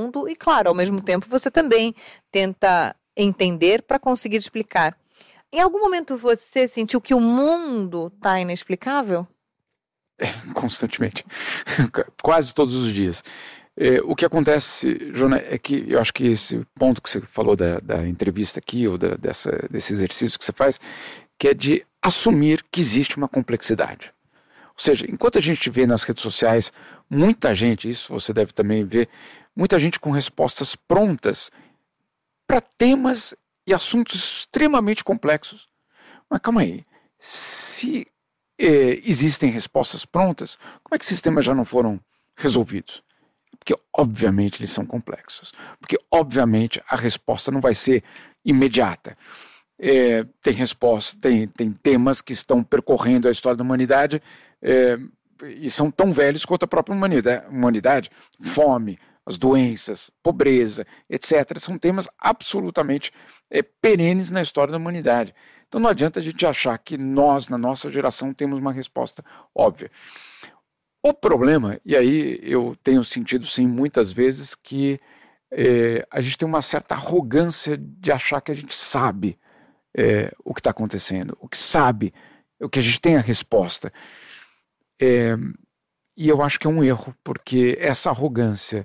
mundo e, claro, ao mesmo tempo você também tenta entender para conseguir explicar. Em algum momento você sentiu que o mundo está inexplicável? Constantemente. Quase todos os dias. O que acontece, Jona, é que eu acho que esse ponto que você falou da entrevista aqui, ou desse exercício que você faz, que é de assumir que existe uma complexidade. Ou seja, enquanto a gente vê nas redes sociais muita gente, isso você deve também ver, muita gente com respostas prontas para temas e assuntos extremamente complexos. Mas calma aí, se existem respostas prontas, como é que esses temas já não foram resolvidos? Porque obviamente eles são complexos, porque obviamente a resposta não vai ser imediata. Tem temas que estão percorrendo a história da humanidade e são tão velhos quanto a própria humanidade. Fome, as doenças, pobreza, etc. São temas absolutamente perenes na história da humanidade. Então não adianta a gente achar que nós, na nossa geração, temos uma resposta óbvia. O problema, e aí eu tenho sentido sim muitas vezes que a gente tem uma certa arrogância de achar que a gente sabe o que está acontecendo, o que a gente tem a resposta. E eu acho que é um erro, porque essa arrogância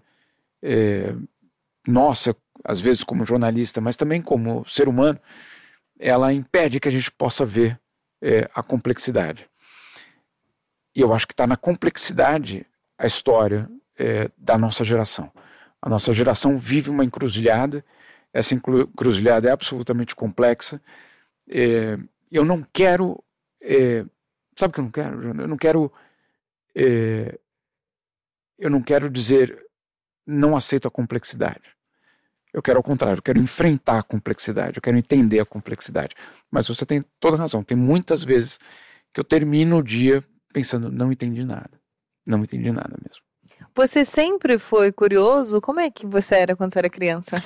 nossa, às vezes como jornalista, mas também como ser humano, ela impede que a gente possa ver a complexidade. E eu acho que está na complexidade a história da nossa geração. A nossa geração vive uma encruzilhada, essa encruzilhada é absolutamente complexa. Eu não quero... sabe o que eu não quero? Eu não quero dizer não aceito a complexidade. Eu quero ao contrário, eu quero enfrentar a complexidade, eu quero entender a complexidade. Mas você tem toda a razão, tem muitas vezes que eu termino o dia pensando, não entendi nada mesmo. Você sempre foi curioso? Como é que você era quando você era criança?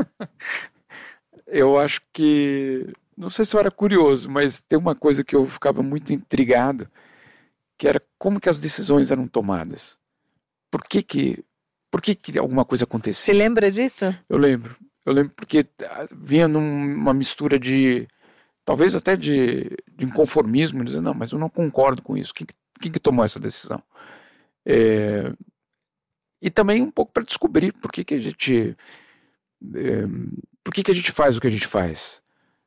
Eu acho que, não sei se eu era curioso, mas tem uma coisa que eu ficava muito intrigado, que era como que as decisões eram tomadas. Por que alguma coisa acontecia? Você lembra disso? Eu lembro porque vinha numa mistura de, talvez até de inconformismo, dizer, não, mas eu não concordo com isso, quem que tomou essa decisão? E também um pouco para descobrir por que a gente faz o que a gente faz.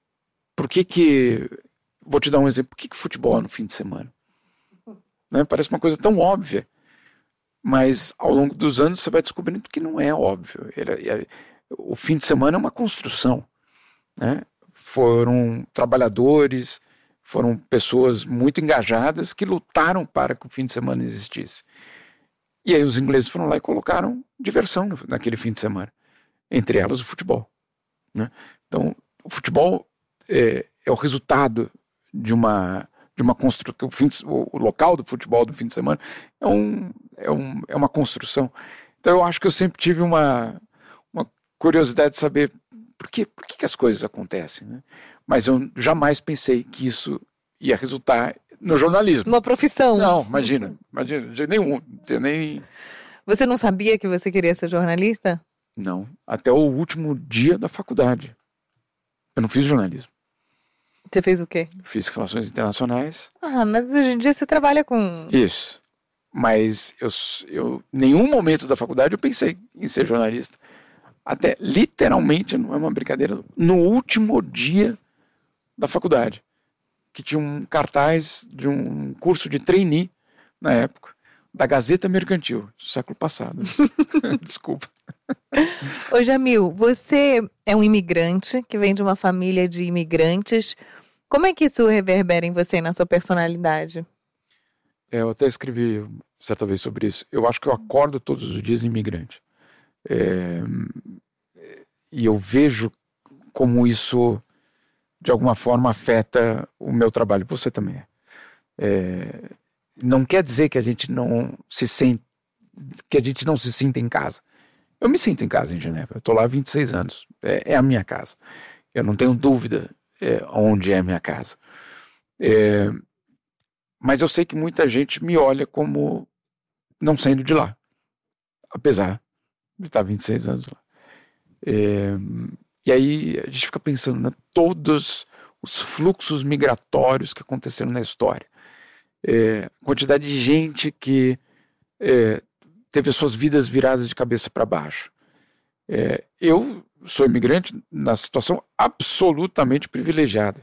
Vou te dar um exemplo, por que futebol é no fim de semana? Né? Parece uma coisa tão óbvia, mas ao longo dos anos você vai descobrindo que não é óbvio. O fim de semana é uma construção, né? Foram trabalhadores, foram pessoas muito engajadas que lutaram para que o fim de semana existisse. E aí os ingleses foram lá e colocaram diversão naquele fim de semana, entre elas o futebol, né? Então o futebol é o resultado de uma construção. O local do futebol do fim de semana é uma construção. Então eu acho que eu sempre tive uma curiosidade de saber por que as coisas acontecem, né? Mas eu jamais pensei que isso ia resultar no jornalismo. Uma profissão. Não, imagina, de nenhum. Você não sabia que você queria ser jornalista? Não, até o último dia da faculdade. Eu não fiz jornalismo. Você fez o quê? Fiz relações internacionais. Ah, mas hoje em dia você trabalha com... Isso. Mas eu nenhum momento da faculdade eu pensei em ser jornalista. Até, literalmente, não é uma brincadeira, no último dia da faculdade, que tinha um cartaz de um curso de trainee, na época, da Gazeta Mercantil, do século passado. Desculpa. Ô Jamil, você é um imigrante que vem de uma família de imigrantes. Como é que isso reverbera em você e na sua personalidade? Eu até escrevi certa vez sobre isso. Eu acho que eu acordo todos os dias imigrante. E eu vejo como isso, de alguma forma, afeta o meu trabalho. Você também é. Não quer dizer que a gente não se sinta em casa. Eu me sinto em casa em Genebra. Eu estou lá há 26 anos. É a minha casa. Eu não tenho dúvida onde é a minha casa. Mas eu sei que muita gente me olha como não sendo de lá. Apesar Ele está 26 anos lá. E aí a gente fica pensando, né, todos os fluxos migratórios que aconteceram na história. A quantidade de gente que teve as suas vidas viradas de cabeça para baixo. Eu sou imigrante na situação absolutamente privilegiada.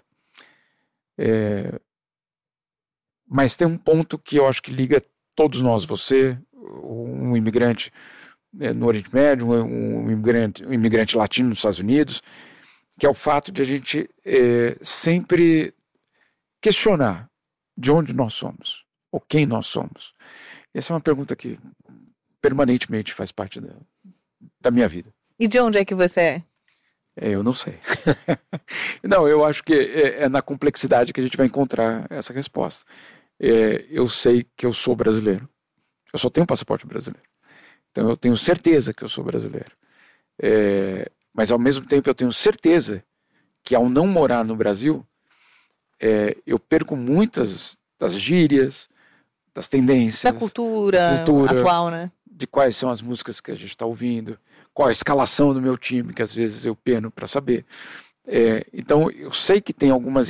Mas tem um ponto que eu acho que liga todos nós, você, um imigrante no Oriente Médio, um imigrante latino nos Estados Unidos, que é o fato de a gente sempre questionar de onde nós somos, ou quem nós somos. Essa é uma pergunta que permanentemente faz parte da minha vida. E de onde é que você é? Eu não sei. Não, eu acho que é na complexidade que a gente vai encontrar essa resposta. Eu sei que eu sou brasileiro. Eu só tenho um passaporte brasileiro. Então eu tenho certeza que eu sou brasileiro. Mas ao mesmo tempo eu tenho certeza que ao não morar no Brasil, eu perco muitas das gírias, das tendências. Da cultura atual, né? De quais são as músicas que a gente está ouvindo, qual a escalação do meu time, que às vezes eu peno para saber. Então eu sei que tem algumas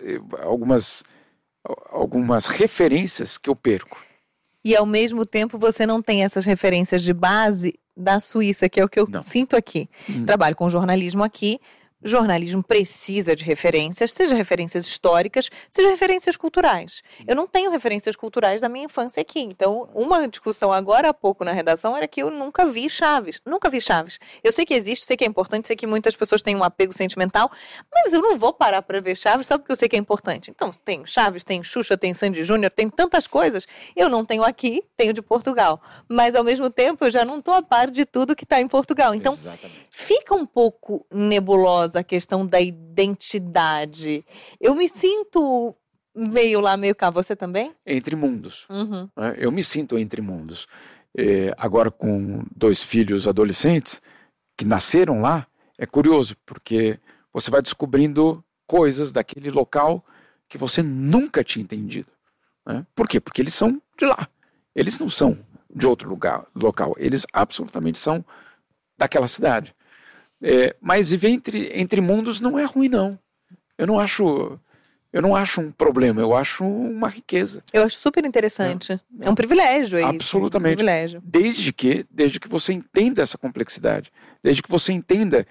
referências que eu perco. E ao mesmo tempo você não tem essas referências de base da Suíça, que é o que eu sinto aqui. Trabalho com jornalismo aqui. Jornalismo precisa de referências, seja referências históricas, seja referências culturais. Eu não tenho referências culturais da minha infância aqui. Então, uma discussão agora há pouco na redação era que eu nunca vi Chaves. Nunca vi Chaves. Eu sei que existe, sei que é importante, sei que muitas pessoas têm um apego sentimental, mas eu não vou parar para ver Chaves só porque eu sei que é importante. Então, tem Chaves, tem Xuxa, tem Sandy Júnior, tem tantas coisas. Eu não tenho aqui, tenho de Portugal. Mas, ao mesmo tempo, eu já não estou a par de tudo que está em Portugal. Então, fica um pouco nebulosa a questão da identidade. Eu me sinto meio lá, meio cá. Você também? Entre mundos. Eu me sinto entre mundos. Agora com 2 filhos adolescentes que nasceram lá, é curioso, porque você vai descobrindo coisas daquele local que você nunca tinha entendido. Né? Por quê? Porque eles são de lá. Eles não são de outro local. Eles absolutamente são daquela cidade. Mas viver entre mundos não é ruim, não. Eu não acho um problema, eu acho uma riqueza. Eu acho super interessante. É um privilégio isso. Absolutamente. Um privilégio. Desde que você entenda essa complexidade, desde que você entenda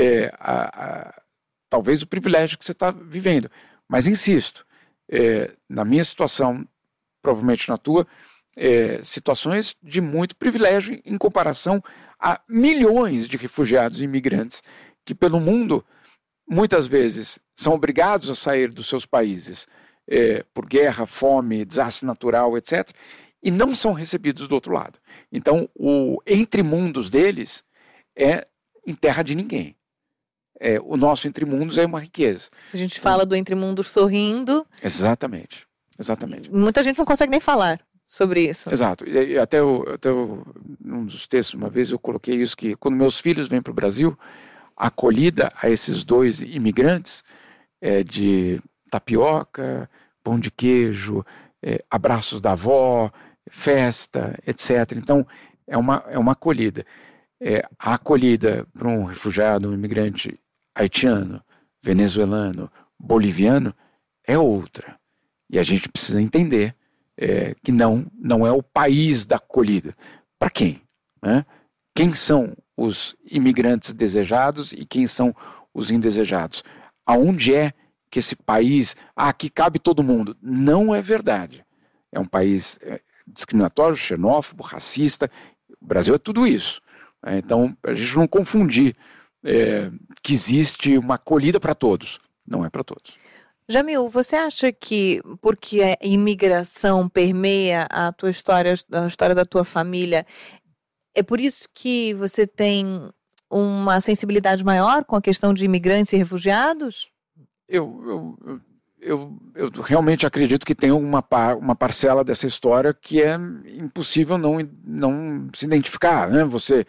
talvez o privilégio que você está vivendo. Mas insisto, na minha situação, provavelmente na tua, situações de muito privilégio em comparação a milhões de refugiados e imigrantes que pelo mundo muitas vezes são obrigados a sair dos seus países por guerra, fome, desastre natural, etc. e não são recebidos do outro lado. Então o entremundos deles é em terra de ninguém. O nosso entremundos é uma riqueza. A gente fala do entremundos sorrindo. Exatamente. Muita gente não consegue nem falar sobre isso. Exato. E até num dos textos, uma vez eu coloquei isso, que quando meus filhos vêm para o Brasil, a acolhida a esses 2 imigrantes é de tapioca, pão de queijo, abraços da avó, festa, etc. Então, é uma acolhida. A acolhida para um refugiado, um imigrante haitiano, venezuelano, boliviano, é outra. E a gente precisa entender que não é o país da acolhida. Para quem? Né? Quem são os imigrantes desejados e quem são os indesejados? Aonde é que esse país... aqui cabe todo mundo. Não é verdade. É um país discriminatório, xenófobo, racista. O Brasil é tudo isso. Então, a gente não confundir que existe uma acolhida para todos. Não é para todos. Jamil, você acha que porque a imigração permeia a tua história, a história da tua família, é por isso que você tem uma sensibilidade maior com a questão de imigrantes e refugiados? Eu realmente acredito que tem uma parcela dessa história que é impossível não se identificar, né? Você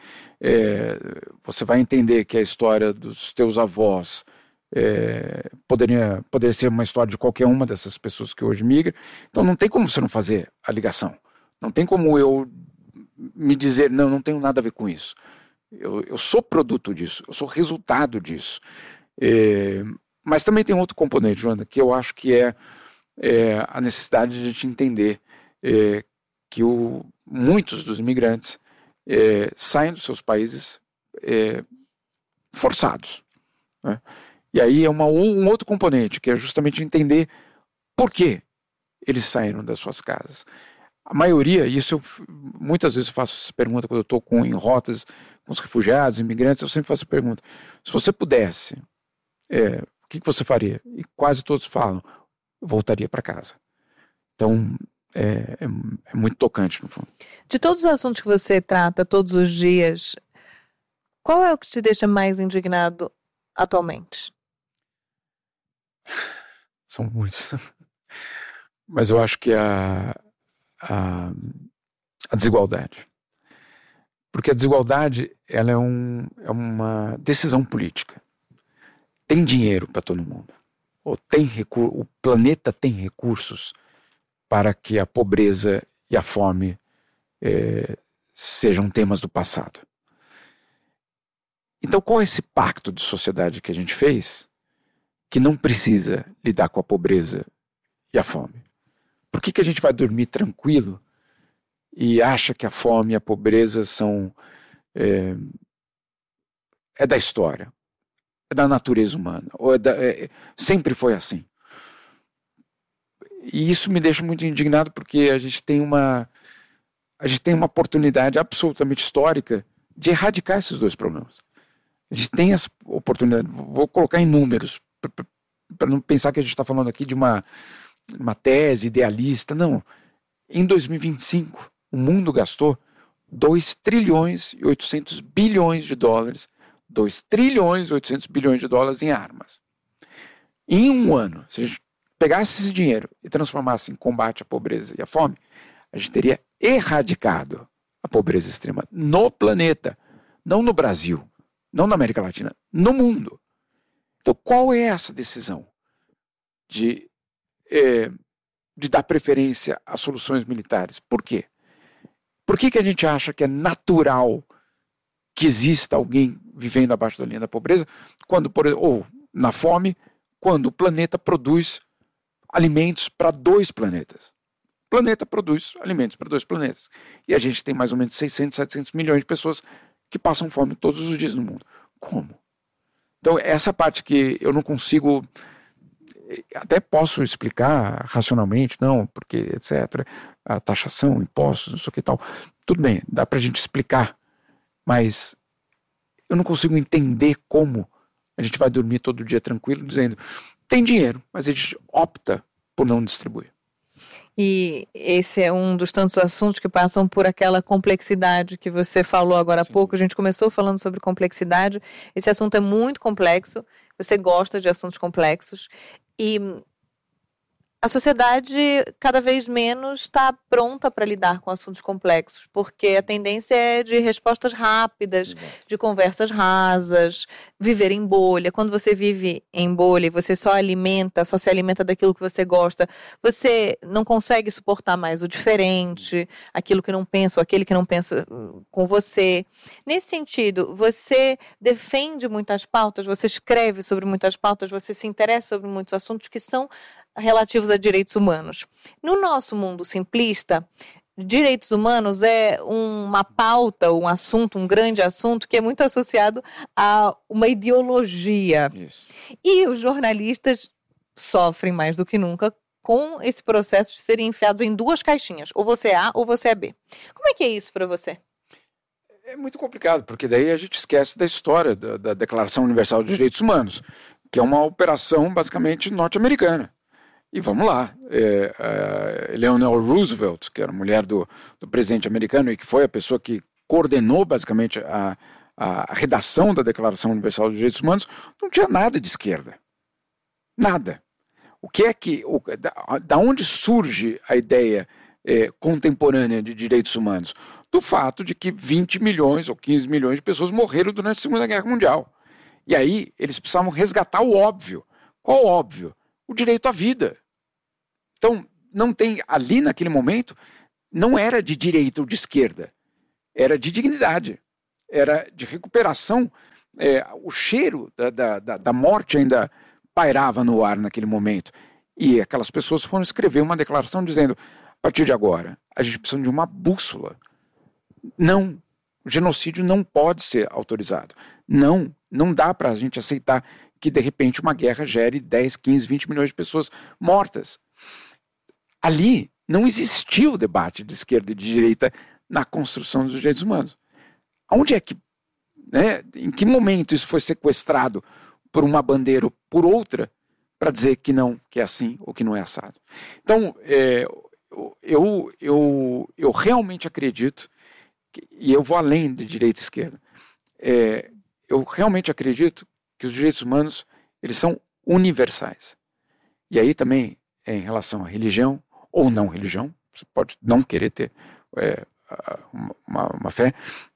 vai entender que a história dos teus avós poderia ser uma história de qualquer uma dessas pessoas que hoje migram. Então não tem como você não fazer a ligação. Não tem como eu me dizer, não tenho nada a ver com isso. Eu sou produto disso, eu sou resultado disso. Mas também tem outro componente, Joana, que eu acho que é a necessidade de a gente entender que muitos dos imigrantes saem dos seus países forçados, né? E aí é um outro componente, que é justamente entender por que eles saíram das suas casas. A maioria, muitas vezes faço essa pergunta quando eu estou em rotas com os refugiados, imigrantes, eu sempre faço a pergunta: se você pudesse, o que você faria? E quase todos falam: eu voltaria para casa. Então, é muito tocante, no fundo. De todos os assuntos que você trata todos os dias, qual é o que te deixa mais indignado atualmente? São muitos. Mas eu acho que a desigualdade. Porque a desigualdade, ela é uma decisão política. Tem dinheiro para todo mundo. O planeta tem recursos para que a pobreza e a fome sejam temas do passado. Então, qual é esse pacto de sociedade que a gente fez que não precisa lidar com a pobreza e a fome? Por que a gente vai dormir tranquilo e acha que a fome e a pobreza são da história, é da natureza humana, ou sempre foi assim? E isso me deixa muito indignado, porque a gente tem uma oportunidade absolutamente histórica de erradicar esses dois problemas. A gente tem essa oportunidade, vou colocar em números, para não pensar que a gente está falando aqui de uma tese idealista. Não. Em 2025, o mundo gastou 2 trilhões e 800 bilhões de dólares, 2 trilhões e 800 bilhões de dólares em armas. Em um ano, se a gente pegasse esse dinheiro e transformasse em combate à pobreza e à fome, a gente teria erradicado a pobreza extrema no planeta, não no Brasil, não na América Latina, no mundo. Então, qual é essa decisão de dar preferência a soluções militares? Por quê? Por que a gente acha que é natural que exista alguém vivendo abaixo da linha da pobreza, ou na fome, quando o planeta produz alimentos para 2 planetas? O planeta produz alimentos para 2 planetas. E a gente tem mais ou menos 600, 700 milhões de pessoas que passam fome todos os dias no mundo. Como? Então, essa parte que eu não consigo, até posso explicar racionalmente, não, porque, etc., a taxação, impostos, não sei o que tal, tudo bem, dá pra gente explicar, mas eu não consigo entender como a gente vai dormir todo dia tranquilo dizendo: tem dinheiro, mas a gente opta por não distribuir. E esse é um dos tantos assuntos que passam por aquela complexidade que você falou agora há pouco. A gente começou falando sobre complexidade. Esse assunto é muito complexo. Você gosta de assuntos complexos. E a sociedade cada vez menos está pronta para lidar com assuntos complexos, porque a tendência é de respostas rápidas, de conversas rasas, viver em bolha. Quando você vive em bolha, você só se alimenta daquilo que você gosta, você não consegue suportar mais o diferente, aquilo que não pensa, ou aquele que não pensa com você. Nesse sentido, você defende muitas pautas, você escreve sobre muitas pautas, você se interessa sobre muitos assuntos que são relativos a direitos humanos. No nosso mundo simplista, direitos humanos é uma pauta, um assunto, um grande assunto que é muito associado a uma ideologia. Isso. E os jornalistas sofrem mais do que nunca com esse processo de serem enfiados em 2 caixinhas, ou você é A ou você é B. Como é que é isso para você? É muito complicado, porque daí a gente esquece da história da Declaração Universal dos Direitos Humanos, que é uma operação basicamente norte-americana. E vamos lá, Eleanor Roosevelt, que era mulher do presidente americano e que foi a pessoa que coordenou basicamente a redação da Declaração Universal dos Direitos Humanos, não tinha nada de esquerda. Nada. O que é que, da onde surge a ideia contemporânea de direitos humanos? Do fato de que 20 milhões ou 15 milhões de pessoas morreram durante a Segunda Guerra Mundial. E aí eles precisavam resgatar o óbvio. Qual óbvio? O direito à vida. Então, não tem, ali naquele momento, não era de direita ou de esquerda, era de dignidade. era de recuperação. O cheiro da morte ainda pairava no ar naquele momento. E aquelas pessoas foram escrever uma declaração dizendo: a partir de agora, a gente precisa de uma bússola. Não, o genocídio não pode ser autorizado. Não dá para a gente aceitar que de repente uma guerra gere 10, 15, 20 milhões de pessoas mortas. Ali não existiu o debate de esquerda e de direita na construção dos direitos humanos. Onde é que, em que momento isso foi sequestrado por uma bandeira ou por outra para dizer que não, que é assim ou que não é assado? Então, eu realmente acredito, e eu vou além de direita e esquerda, eu realmente acredito que os direitos humanos, eles são universais. E aí também, em relação à religião ou não religião, você pode não querer ter uma fé,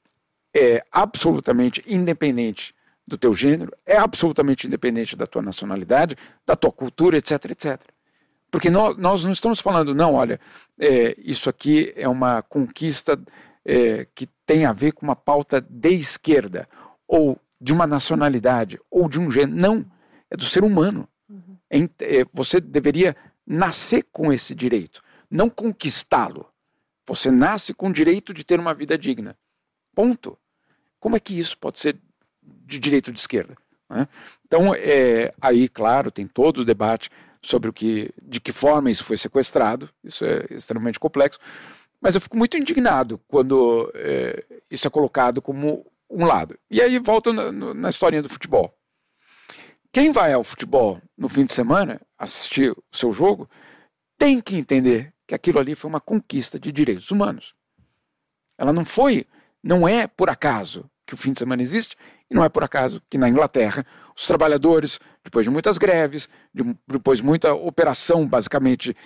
é absolutamente independente do teu gênero, é absolutamente independente da tua nacionalidade, da tua cultura, etc, etc. Porque nós não estamos falando, não, olha, isso aqui é uma conquista que tem a ver com uma pauta de esquerda, ou de uma nacionalidade, ou de um gênero. Não, é do ser humano. Uhum. Você deveria nascer com esse direito, não conquistá-lo. Você nasce com o direito de ter uma vida digna. Ponto. Como é que isso pode ser de direito de esquerda? Né? Então, aí, claro, tem todo o debate sobre de que forma isso foi sequestrado. Isso é extremamente complexo. Mas eu fico muito indignado quando isso é colocado como um lado. E aí volta na historinha do futebol. Quem vai ao futebol no fim de semana, assistir o seu jogo, tem que entender que aquilo ali foi uma conquista de direitos humanos. Ela não é por acaso que o fim de semana existe, e não é por acaso que na Inglaterra os trabalhadores, depois de muitas greves, depois de muita operação, basicamente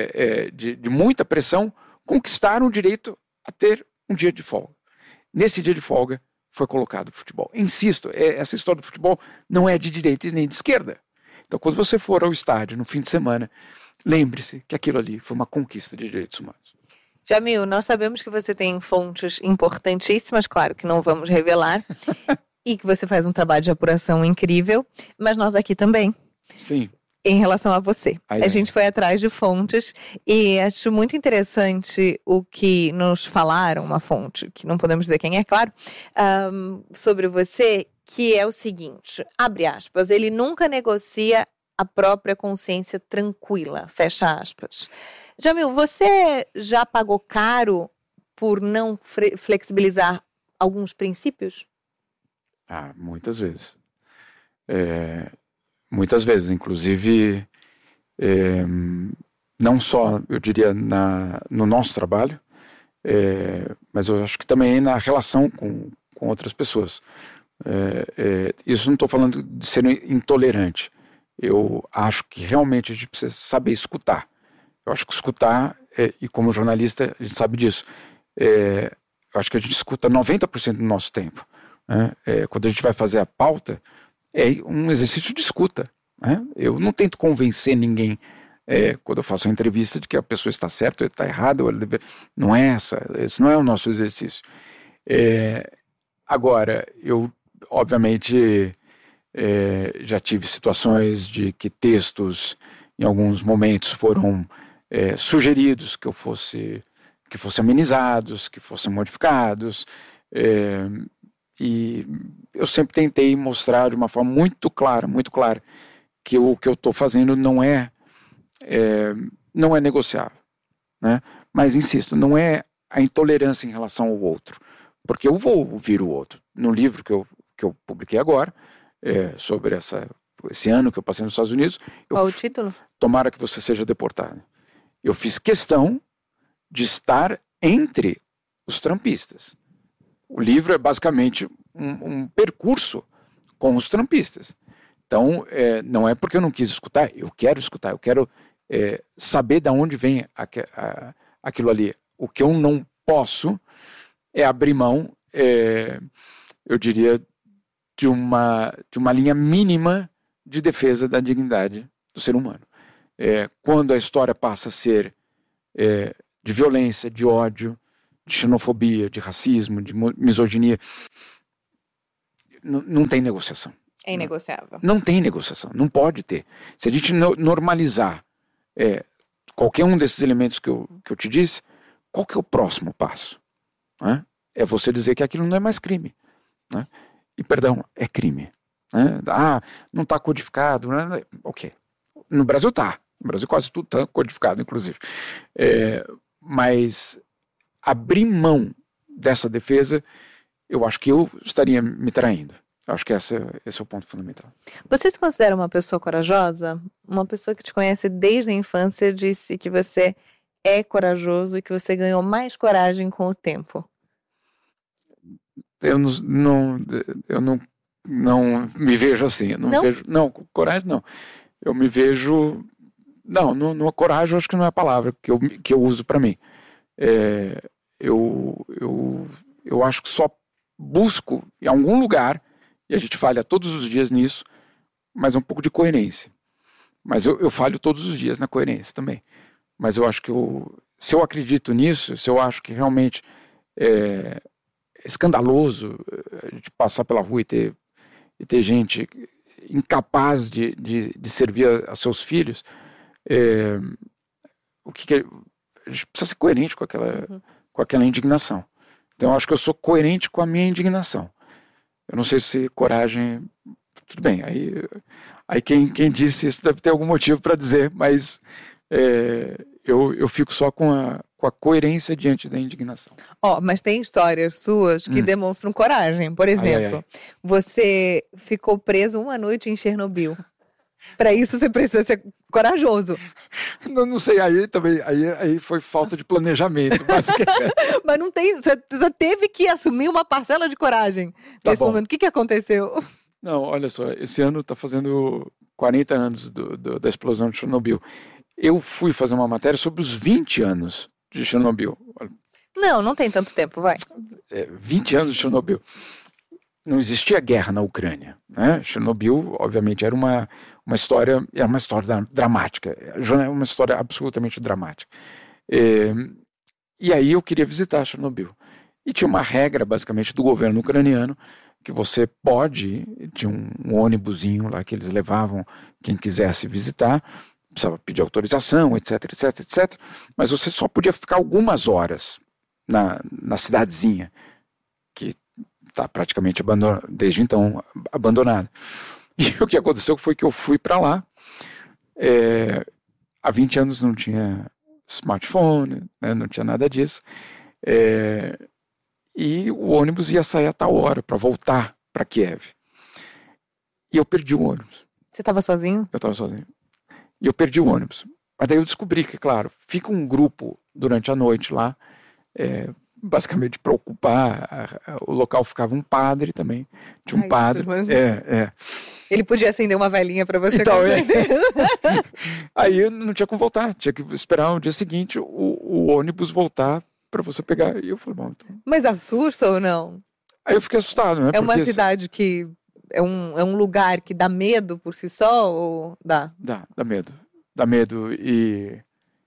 de muita pressão, conquistaram o direito a ter um dia de folga. Nesse dia de folga foi colocado o futebol. Insisto, essa história do futebol não é de direita e nem de esquerda. Então, quando você for ao estádio no fim de semana, lembre-se que aquilo ali foi uma conquista de direitos humanos. Jamil, nós sabemos que você tem fontes importantíssimas, claro que não vamos revelar, e que você faz um trabalho de apuração incrível, mas nós aqui também. Sim. Em relação a você. A gente foi atrás de fontes e acho muito interessante o que nos falaram, uma fonte, que não podemos dizer quem é, claro, sobre você, que é o seguinte, abre aspas, ele nunca negocia a própria consciência tranquila, fecha aspas. Jamil, você já pagou caro por não flexibilizar alguns princípios? Muitas vezes. Muitas vezes, inclusive, não só, eu diria, no nosso trabalho, mas eu acho que também na relação com outras pessoas. Isso não estou falando de ser intolerante. Eu acho que realmente a gente precisa saber escutar. Eu acho que escutar, e como jornalista a gente sabe disso, eu acho que a gente escuta 90% do nosso tempo. Né? Quando a gente vai fazer a pauta, é um exercício de escuta. Né? Eu não tento convencer ninguém quando eu faço uma entrevista de que a pessoa está certa ou está errada. Não é esse não é o nosso exercício. Agora, eu obviamente já tive situações de que textos em alguns momentos foram sugeridos que fossem amenizados, que fossem modificados, e eu sempre tentei mostrar de uma forma muito clara, que o que eu estou fazendo não é negociável, né? Mas insisto, não é a intolerância em relação ao outro, porque eu vou ouvir o outro. No livro que eu publiquei agora, sobre esse ano que eu passei nos Estados Unidos, qual o título? Tomara que você seja deportado. Eu fiz questão de estar entre os trumpistas. O livro é basicamente um percurso com os trumpistas. Então, não é porque eu não quis escutar, eu quero escutar, eu quero saber de onde vem aquilo ali. O que eu não posso é abrir mão, eu diria, de uma linha mínima de defesa da dignidade do ser humano. Quando a história passa a ser de violência, de ódio, de xenofobia, de racismo, de misoginia, não tem negociação. É inegociável. Não tem negociação, não pode ter. Se a gente normalizar qualquer um desses elementos que eu te disse, qual que é o próximo passo? Né? É você dizer que aquilo não é mais crime. Né? E, perdão, é crime. Né? Não está codificado. Né? Ok. No Brasil está. No Brasil quase tudo está codificado, inclusive. Mas abrir mão dessa defesa, eu acho que eu estaria me traindo. Eu acho que esse é o ponto fundamental. Você se considera uma pessoa corajosa? Uma pessoa que te conhece desde a infância disse que você é corajoso e que você ganhou mais coragem com o tempo. Eu não me vejo assim. Não, coragem não. Eu me vejo... Não, coragem eu acho que não é a palavra que eu uso para mim. Eu acho que só busco em algum lugar, e a gente falha todos os dias nisso, mas é um pouco de coerência. Mas eu falho todos os dias na coerência também. Mas eu acho que se eu acredito nisso, se eu acho que realmente é escandaloso a gente passar pela rua e ter gente incapaz de servir a seus filhos, a gente precisa ser coerente com aquela indignação. Então eu acho que eu sou coerente com a minha indignação. Eu não sei se coragem... Tudo bem, aí quem disse isso deve ter algum motivo para dizer, mas eu fico só com a coerência diante da indignação. Mas tem histórias suas que demonstram coragem. Por exemplo, você ficou preso uma noite em Chernobyl. Para isso você precisa ser corajoso. Não sei, aí foi falta de planejamento. Mas não tem, você teve que assumir uma parcela de coragem nesse momento. O que aconteceu? Não, olha só, esse ano está fazendo 40 anos da explosão de Chernobyl. Eu fui fazer uma matéria sobre os 20 anos de Chernobyl. Não tem tanto tempo, vai. 20 anos de Chernobyl. Não existia guerra na Ucrânia, né? Chernobyl, obviamente, era uma história dramática, é uma história absolutamente dramática. E aí eu queria visitar Chernobyl. E tinha uma regra, basicamente, do governo ucraniano, que você pode, tinha um ônibusinho lá que eles levavam quem quisesse visitar, precisava pedir autorização, etc, etc, etc, mas você só podia ficar algumas horas na cidadezinha, que está praticamente desde então abandonada. E o que aconteceu foi que eu fui para lá, há 20 anos não tinha smartphone, né, não tinha nada disso, e o ônibus ia sair a tal hora para voltar para Kiev. E eu perdi o ônibus. Você estava sozinho? Eu estava sozinho. E eu perdi o ônibus. Mas daí eu descobri que, claro, fica um grupo durante a noite lá, basicamente para ocupar o local. Ficava um padre também. Tinha um padre. Ele podia acender uma velhinha para você. Então, aí eu não tinha como voltar. Tinha que esperar o dia seguinte o ônibus voltar para você pegar. E eu falei, bom, então... Mas assusta ou não? Aí eu fiquei assustado, né? É uma cidade que... É um lugar que dá medo por si só ou dá? Dá medo. Dá medo e...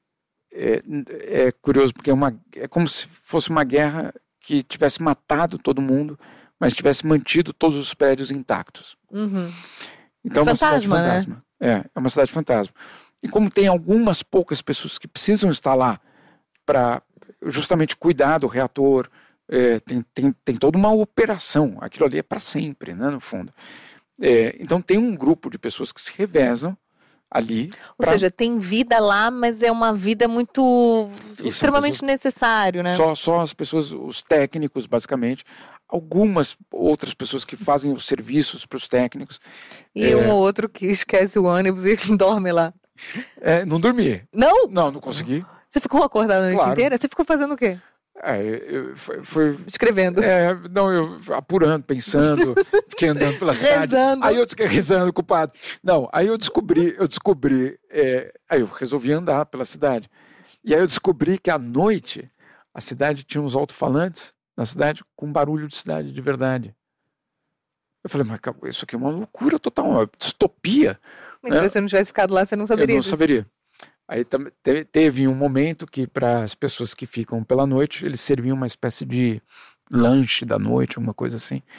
É curioso porque é como se fosse uma guerra que tivesse matado todo mundo, mas tivesse mantido todos os prédios intactos. Uhum. Então é uma cidade fantasma. Né? É uma cidade fantasma. E como tem algumas poucas pessoas que precisam estar lá para justamente cuidar do reator, tem toda uma operação. Aquilo ali é para sempre, né, no fundo. Então tem um grupo de pessoas que se revezam ali. Ou seja, tem vida lá, mas é uma vida muito extremamente necessário, né? Só as pessoas, os técnicos, basicamente. Algumas outras pessoas que fazem os serviços para os técnicos. E um ou outro que esquece o ônibus e não dorme lá. Não dormi. Não? Não consegui. Você ficou acordado a noite inteira? Você ficou fazendo o quê? Foi escrevendo. Eu apurando, pensando, fiquei andando pela cidade. Rezando. Aí eu rezando com o padre. Não, aí eu descobri, aí eu resolvi andar pela cidade. E aí eu descobri que à noite a cidade tinha uns alto-falantes na cidade com barulho de cidade de verdade. Eu falei, mas isso aqui é uma loucura total, uma distopia. Mas se você não tivesse ficado lá, você não saberia. Eu não saberia. Aí teve um momento que para as pessoas que ficam pela noite, eles serviam uma espécie de lanche da noite, uma coisa assim.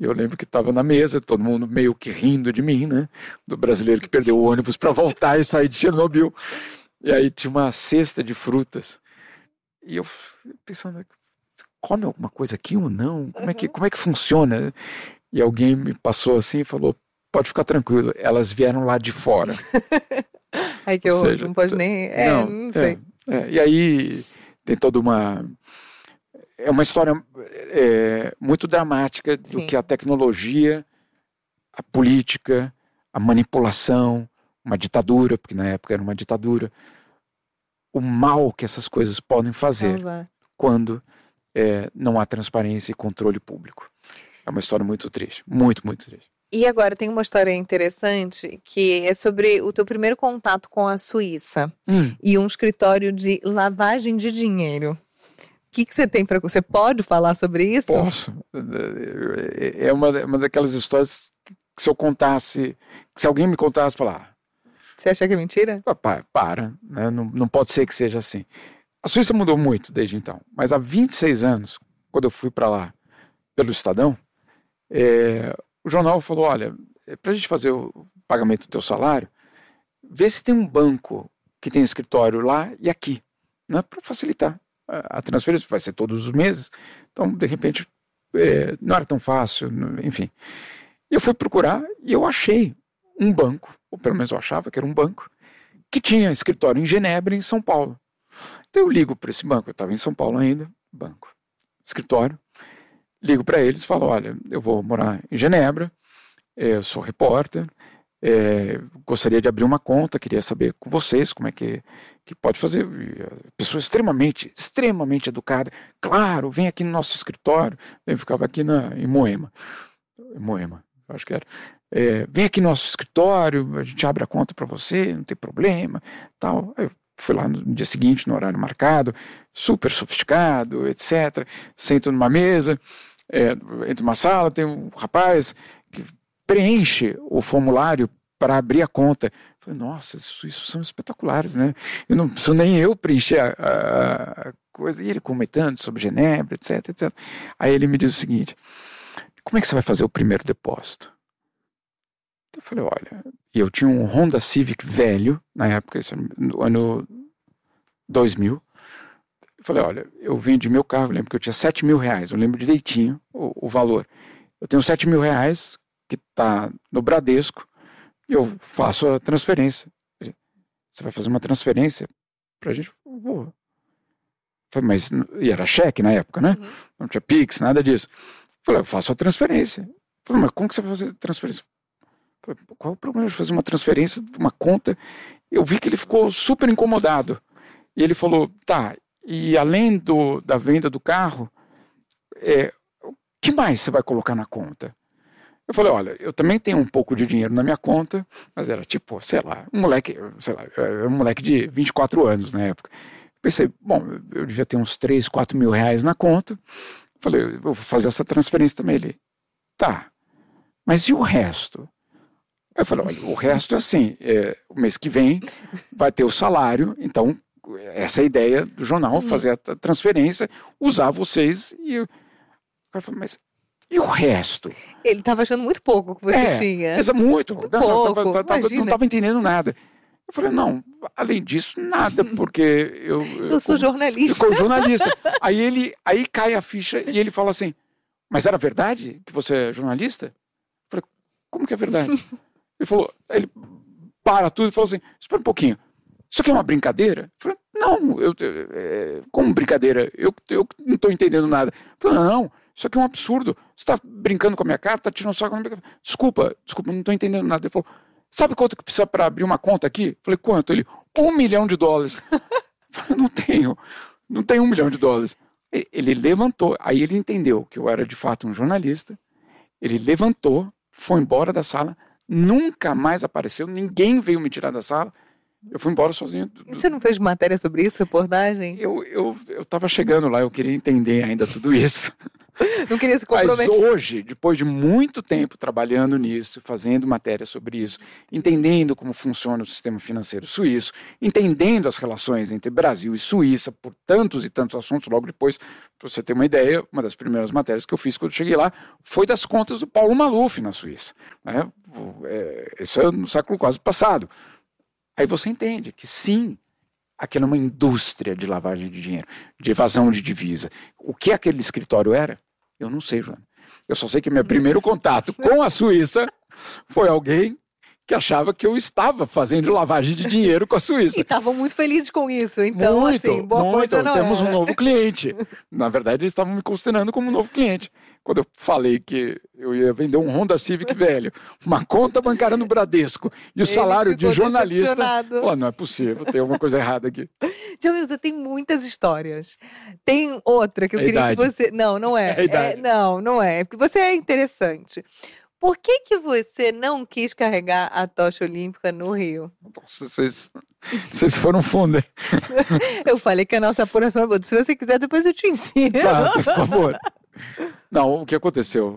E eu lembro que estava na mesa, todo mundo meio que rindo de mim, né? Do brasileiro que perdeu o ônibus para voltar e sair de Chernobyl. E aí tinha uma cesta de frutas. E eu pensando, come alguma coisa aqui ou não? Como é que funciona? E alguém me passou assim e falou, pode ficar tranquilo, elas vieram lá de fora. Ai, que horror, não pode nem... não sei. E aí tem toda uma... É uma história muito dramática do que a tecnologia, a política, a manipulação, uma ditadura, porque na época era uma ditadura, o mal que essas coisas podem fazer quando não há transparência e controle público. É uma história muito triste, muito, muito triste. E agora tem uma história interessante que é sobre o teu primeiro contato com a Suíça e um escritório de lavagem de dinheiro. O que você tem para... Você pode falar sobre isso? Posso. É uma daquelas histórias que se eu contasse, se alguém me contasse, falar... Você acha que é mentira? Para, né? Não pode ser que seja assim. A Suíça mudou muito desde então, mas há 26 anos, quando eu fui para lá pelo Estadão, o jornal falou, olha, para a gente fazer o pagamento do teu salário, vê se tem um banco que tem escritório lá e aqui, né? Para facilitar. A transferência vai ser todos os meses, então de repente não era tão fácil, enfim. Eu fui procurar e eu achei um banco, ou pelo menos eu achava que era um banco, que tinha escritório em Genebra e em São Paulo. Então eu ligo para esse banco, eu estava em São Paulo ainda, banco, escritório, ligo para eles e falo, olha, eu vou morar em Genebra, eu sou repórter, gostaria de abrir uma conta, queria saber com vocês como é que pode fazer. Pessoa extremamente educada, claro, vem aqui no nosso escritório, eu ficava aqui em Moema, acho que era, vem aqui no nosso escritório, a gente abre a conta para você, não tem problema, tal. Eu fui lá no dia seguinte, no horário marcado, super sofisticado, etc. Sento numa mesa, entro numa sala, tem um rapaz que preenche o formulário para abrir a conta. Eu falei, nossa, isso são espetaculares, né? Eu não preciso nem eu preencher a coisa. E ele comentando sobre Genebra, etc, etc. Aí ele me diz o seguinte, como é que você vai fazer o primeiro depósito? Eu falei, olha, e eu tinha um Honda Civic velho, na época, isso no ano 2000. Eu falei, olha, eu vendi meu carro, eu lembro que eu tinha R$7.000, eu lembro direitinho o valor. Eu tenho R$7.000 que está no Bradesco e eu faço a transferência. Você vai fazer uma transferência pra gente? Eu vou. Mas, e era cheque na época, né? Não tinha Pix, nada disso. Eu falei, eu faço a transferência. Eu falei, mas como que você vai fazer a transferência? Eu falei, qual é o problema de fazer uma transferência de uma conta? Eu vi que ele ficou super incomodado. E ele falou, tá, e além da venda do carro, o que mais você vai colocar na conta? Eu falei, olha, eu também tenho um pouco de dinheiro na minha conta, mas era tipo, sei lá, um moleque de 24 anos na época. Pensei, bom, eu devia ter uns 3, 4 mil reais na conta. Falei, eu vou fazer essa transferência também. Ele, tá, mas e o resto? Eu falei, olha, o resto é assim, o mês que vem vai ter o salário, então essa é a ideia do jornal, fazer a transferência, usar vocês e o cara falou, mas e o resto? Ele estava achando muito pouco que você tinha. Muito. Não estava entendendo nada. Eu falei, não, além disso, nada, porque eu sou jornalista. Eu sou jornalista. Aí cai a ficha e ele fala assim, mas era verdade que você é jornalista? Eu falei, como que é verdade? Ele para tudo e falou assim, espera um pouquinho, isso aqui é uma brincadeira? Eu falei, não, como brincadeira? Eu não estou entendendo nada. Eu falei, não, isso aqui é um absurdo. Você está brincando com a minha cara, está tirando sarro com a minha cara. Desculpa, não estou entendendo nada. Ele falou, sabe quanto que precisa para abrir uma conta aqui? Eu falei, quanto? Ele, $1 milhão. Eu falei, não tenho $1 milhão. Ele levantou, aí ele entendeu que eu era de fato um jornalista, ele levantou, foi embora da sala, nunca mais apareceu, ninguém veio me tirar da sala. Eu fui embora sozinho. E você não fez matéria sobre isso, reportagem? Eu estava chegando lá, eu queria entender ainda tudo isso. Não queria se comprometer. Mas hoje, depois de muito tempo trabalhando nisso, fazendo matéria sobre isso, entendendo como funciona o sistema financeiro suíço, entendendo as relações entre Brasil e Suíça por tantos e tantos assuntos, logo depois, para você ter uma ideia, uma das primeiras matérias que eu fiz quando eu cheguei lá foi das contas do Paulo Maluf na Suíça. Né? Isso é no século quase passado. Aí você entende que sim, aquela é uma indústria de lavagem de dinheiro, de evasão de divisa. O que aquele escritório era? Eu não sei, Joana. Eu só sei que meu primeiro contato com a Suíça foi alguém que achava que eu estava fazendo lavagem de dinheiro com a Suíça. E estavam muito felizes com isso, então, assim, boa coisa não temos era. Um novo cliente. Na verdade, eles estavam me considerando como um novo cliente. Quando eu falei que eu ia vender um Honda Civic velho, uma conta bancária no Bradesco e o salário de jornalista, falei, não é possível, tem alguma coisa errada aqui. Jamilza, tem muitas histórias. Tem outra que eu queria que você... Não é. Não é. Porque você é interessante. Por que você não quis carregar a tocha olímpica no Rio? Nossa, vocês foram fundo, hein? Eu falei que a nossa apuração é boa. Se você quiser, depois eu te ensino. Tá, por favor. Não, o que aconteceu?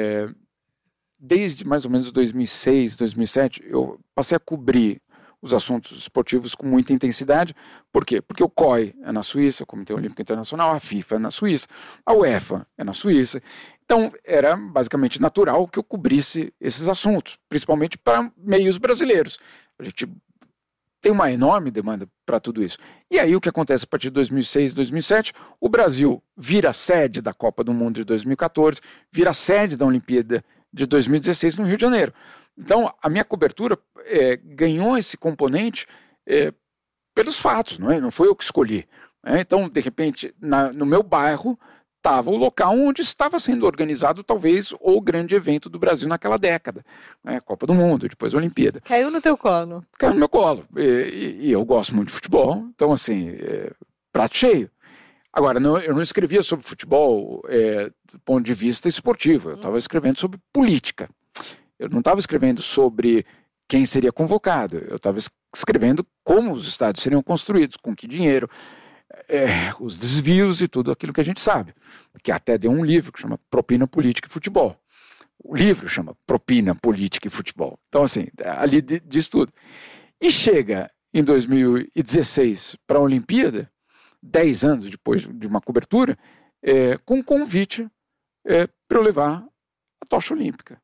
Desde mais ou menos 2006, 2007, eu passei a cobrir os assuntos esportivos com muita intensidade. Por quê? Porque o COI é na Suíça, o Comitê Olímpico Internacional, a FIFA é na Suíça, a UEFA é na Suíça. Então, era basicamente natural que eu cobrisse esses assuntos, principalmente para meios brasileiros. A gente tem uma enorme demanda para tudo isso. E aí o que acontece a partir de 2006, 2007, o Brasil vira sede da Copa do Mundo de 2014, vira sede da Olimpíada de 2016 no Rio de Janeiro. Então, a minha cobertura ganhou esse componente pelos fatos, não foi eu que escolhi. Então, de repente, no meu bairro, estava o local onde estava sendo organizado talvez o grande evento do Brasil naquela década. Copa do Mundo, depois a Olimpíada. Caiu no teu colo. Caiu no meu colo. E eu gosto muito de futebol, então assim, prato cheio. Agora, eu não escrevia sobre futebol do ponto de vista esportivo, eu estava escrevendo sobre política. Eu não estava escrevendo sobre quem seria convocado, eu estava escrevendo como os estádios seriam construídos, com que dinheiro, os desvios e tudo aquilo que a gente sabe. Que até deu um livro que chama Propina, Política e Futebol. O livro chama Propina, Política e Futebol. Então, assim, ali diz tudo. E chega em 2016 para a Olimpíada, 10 anos depois de uma cobertura, com um convite para eu levar a tocha olímpica.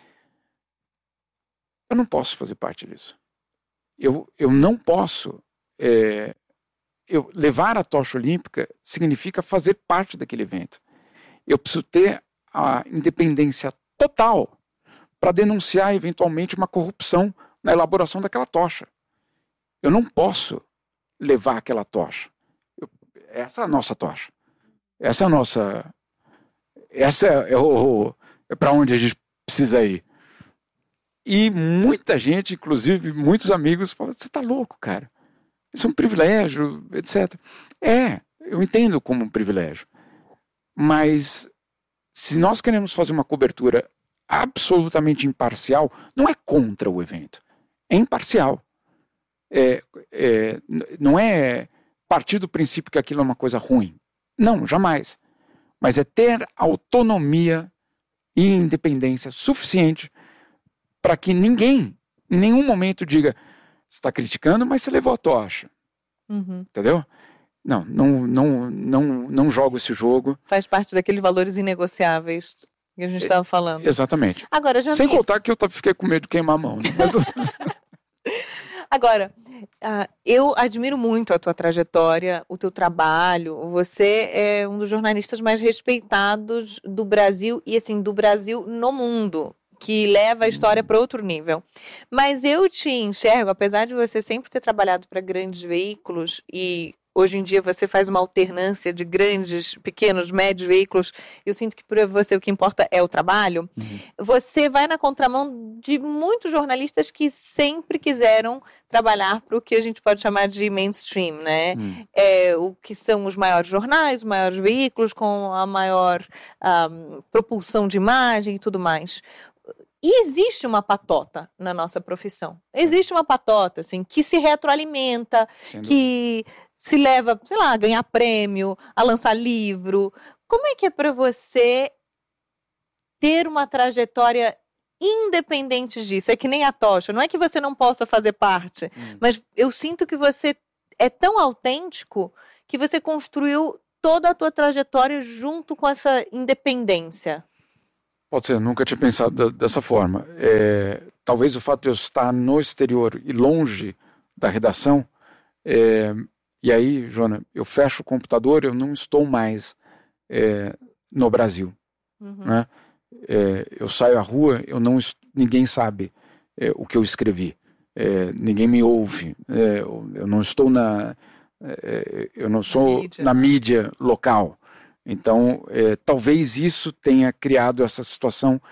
Eu não posso fazer parte disso. Eu não posso... levar a tocha olímpica significa fazer parte daquele evento. Eu preciso ter a independência total para denunciar eventualmente uma corrupção na elaboração daquela tocha. Eu não posso levar aquela tocha. Essa é a nossa tocha. Essa é a nossa... Essa é para onde a gente precisa ir. E muita gente, inclusive muitos amigos, falam, você está louco, cara. Isso é um privilégio, etc. Eu entendo como um privilégio. Mas se nós queremos fazer uma cobertura absolutamente imparcial, não é contra o evento. É imparcial. Não é partir do princípio que aquilo é uma coisa ruim. Não, jamais. Mas é ter autonomia e independência suficiente para que ninguém, em nenhum momento, diga... Você está criticando, mas você levou a tocha. Uhum. Entendeu? Não jogo esse jogo. Faz parte daqueles valores inegociáveis que a gente estava falando. Exatamente. Agora, sem contar que eu fiquei com medo de queimar a mão. Né? Agora, eu admiro muito a tua trajetória, o teu trabalho. Você é um dos jornalistas mais respeitados do Brasil e, assim, do Brasil no mundo, que leva a história para outro nível. Mas eu te enxergo, apesar de você sempre ter trabalhado para grandes veículos e hoje em dia você faz uma alternância de grandes, pequenos, médios veículos, eu sinto que para você o que importa é o trabalho. Uhum. Você vai na contramão de muitos jornalistas que sempre quiseram trabalhar para o que a gente pode chamar de mainstream, né? O que são os maiores jornais, os maiores veículos com a maior propulsão de imagem e tudo mais. E existe uma patota na nossa profissão. Existe uma patota, assim, que se retroalimenta, que se leva, sei lá, a ganhar prêmio, a lançar livro. Como é que é para você ter uma trajetória independente disso? É que nem a tocha. Não é que você não possa fazer parte, mas eu sinto que você é tão autêntico que você construiu toda a tua trajetória junto com essa independência. Pode ser, eu nunca tinha pensado dessa forma. Talvez o fato de eu estar no exterior e longe da redação, e aí, Joana, eu fecho o computador, eu não estou mais no Brasil. Né? Eu saio à rua, ninguém sabe o que eu escrevi. Ninguém me ouve. Eu não estou eu não sou na mídia local. Então, talvez isso tenha criado essa situação